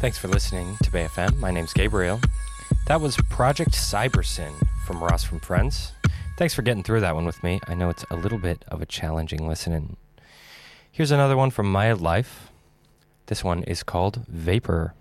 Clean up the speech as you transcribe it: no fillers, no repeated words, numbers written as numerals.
Thanks for listening to Bay FM. My name's Gabriel. That was Project Cybersyn from Ross from Friends. Thanks for getting through that one with me. I know it's a little bit of a challenging listening. Here's another one from Maya Life. This one is called Vapor.